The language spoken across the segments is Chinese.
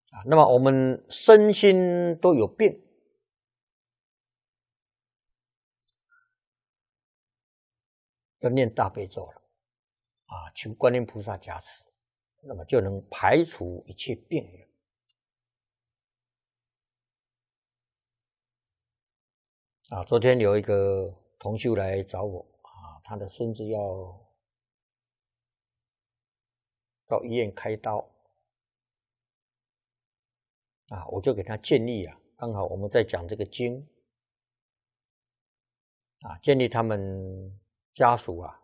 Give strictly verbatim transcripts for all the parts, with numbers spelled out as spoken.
啊，那么我们身心都有病，要念大悲咒了啊，求观音菩萨加持，那么就能排除一切病了。啊，昨天有一个同修来找我啊，他的孙子要到医院开刀啊，我就给他建议啊，刚好我们在讲这个经啊，建议他们家属啊，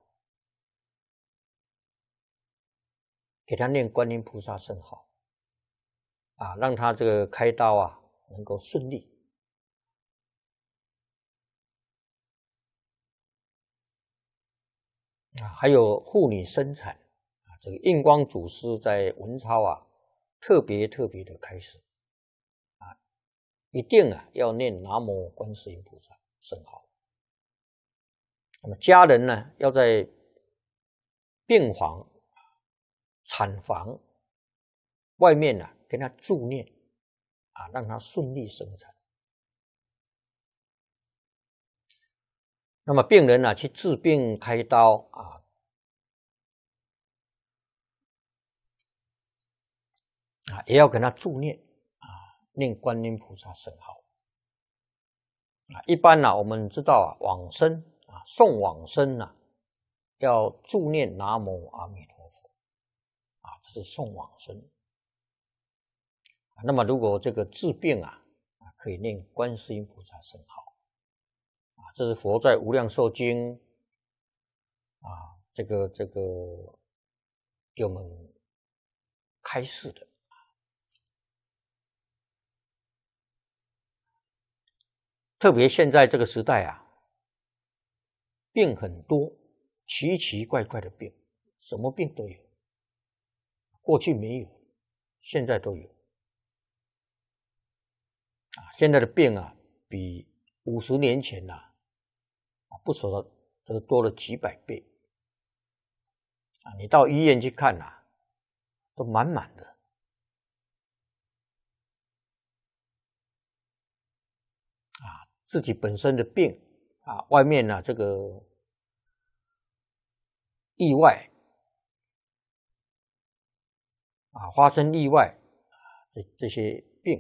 给他念观音菩萨圣号啊，让他这个开刀啊能够顺利。啊，还有妇女生产啊，这个印光祖师在文钞啊，特别特别的开始啊，一定啊要念南无观世音菩萨圣号。那么家人呢，要在病房、产房外面呢、啊，跟他助念啊，让他顺利生产。那么病人呢、啊、去治病开刀啊，啊也要跟他助念啊，念观音菩萨圣号啊。一般呢、啊，我们知道啊，往生啊，送往生呢、啊，要助念南无阿弥陀佛啊，这是送往生。啊、那么如果这个治病啊，啊可以念观世音菩萨圣号。啊，这是佛在《无量寿经》啊，这个这个给我们开示的。特别现在这个时代啊，病很多，奇奇怪怪的病，什么病都有。过去没有，现在都有。啊，现在的病啊，比五十年前呐、啊，不说的都多了几百倍。啊，你到医院去看呐、啊，都满满的。啊，自己本身的病啊，外面呢、啊、这个意外啊，发生意外啊，这这些病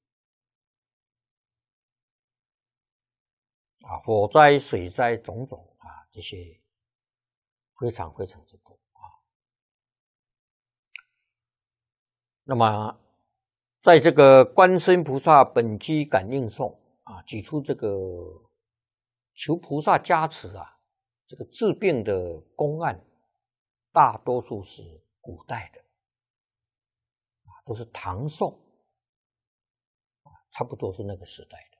啊，火灾、水灾种种啊，这些非常非常之多啊。那么，在这个观世音菩萨本机感应颂啊，举出这个求菩萨加持啊，这个治病的公案，大多数是古代的啊，都是唐宋啊，差不多是那个时代的。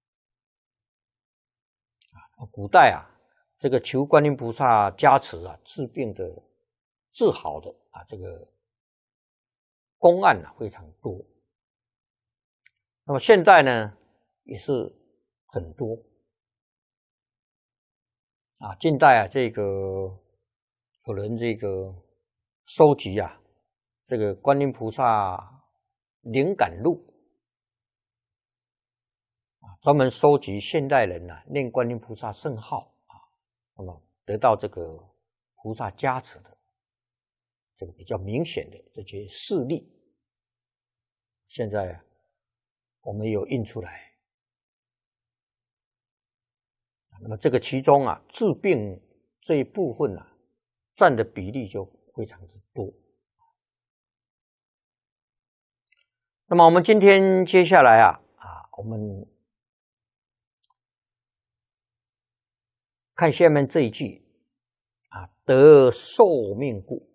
古代啊，这个求观音菩萨加持啊，治病的、治好的啊，这个公案啊非常多。那么现在呢，也是很多啊。近代啊，这个有人这个收集啊，这个观音菩萨灵感录。专门收集现代人啊念观音菩萨圣号啊，那么得到这个菩萨加持的这个比较明显的这些事例，现在我们有印出来。那么这个其中啊，治病这一部分啊，占的比例就非常之多。那么我们今天接下来啊啊，我们看下面这一句啊，得寿命故。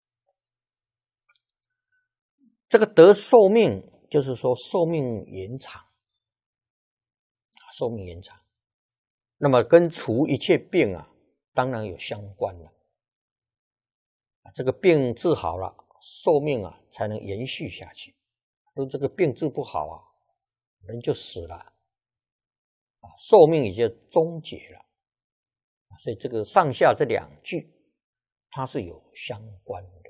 这个得寿命就是说寿命延长，寿命延长。那么跟除一切病啊，当然有相关了。这个病治好了，寿命啊才能延续下去。如果这个病治不好啊，人就死了，啊，寿命也就终结了。所以这个上下这两句，它是有相关的。